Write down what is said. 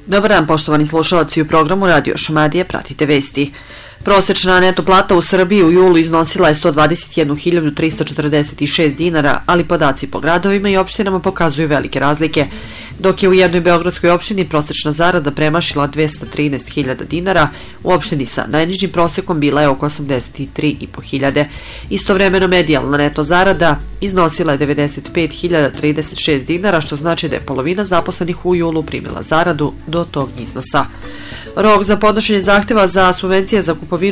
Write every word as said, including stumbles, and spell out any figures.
Dobar dan, poštovani slušalci, u programu Radio Šumadija pratite vesti. Prosečna neto plata u Srbiji u julu iznosila je sto dvadeset jednu hiljadu trista četrdeset šest dinara, ali podaci po gradovima i opštinama pokazuju velike razlike. Dok je u jednoj beogradskoj opštini prosečna zarada premašila dvesta trinaest hiljada dinara, u opštini sa najnižim prosekom bila je oko osamdeset tri i po hiljade. Istovremeno medijalna neto zarada iznosila je devedeset pet hiljada trideset šest dinara, što znači da je polovina zaposlenih u julu primila zaradu do tog iznosa. Rok za podnošenje zahteva za subvencije za kupovinu